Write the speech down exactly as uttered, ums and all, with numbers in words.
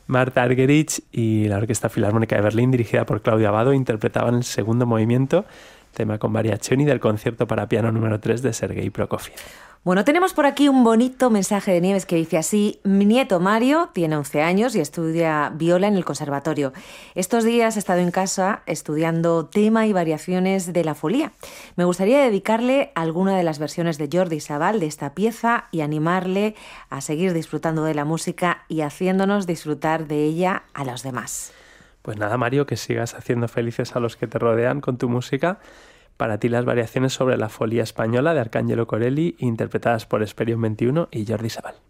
Marta Argerich y la Orquesta Filarmónica de Berlín, dirigida por Claudio Abbado, interpretaban el segundo movimiento, tema con variazioni del concierto para piano número tres de Sergei Prokofiev. Bueno, tenemos por aquí un bonito mensaje de Nieves que dice así: mi nieto Mario tiene once años y estudia viola en el conservatorio. Estos días he estado en casa estudiando tema y variaciones de la folía. Me gustaría dedicarle alguna de las versiones de Jordi Savall de esta pieza y animarle a seguir disfrutando de la música y haciéndonos disfrutar de ella a los demás. Pues nada, Mario, que sigas haciendo felices a los que te rodean con tu música. Para ti las variaciones sobre la folía española de Arcángelo Corelli, interpretadas por Esperion veintiuno y Jordi Savall.